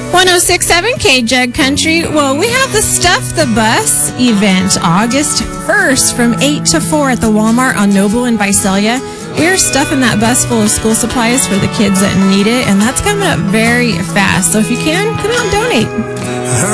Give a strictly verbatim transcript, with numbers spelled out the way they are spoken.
one oh six point seven K Jug Country. Well, we have the Stuff the Bus event August first from eight to four at the Walmart on Noble and Visalia. We're stuffing that bus full of school supplies for the kids that need it, and that's coming up very fast. So if you can, come out and donate.